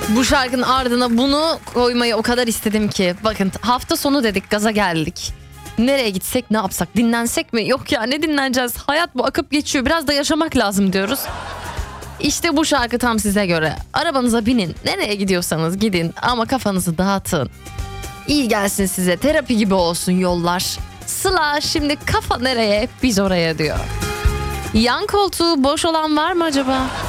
Bu şarkının ardına bunu koymayı o kadar istedim ki. Bakın hafta sonu dedik, gaza geldik. Nereye gitsek, ne yapsak, dinlensek mi? Yok ya, ne dinleneceğiz? Hayat bu, akıp geçiyor, biraz da yaşamak lazım diyoruz. İşte bu şarkı tam size göre. Arabanıza binin, nereye gidiyorsanız gidin ama kafanızı dağıtın. İyi gelsin size, terapi gibi olsun yollar. Sıla şimdi kafa nereye biz oraya diyor. Yan koltuğu boş olan var mı acaba?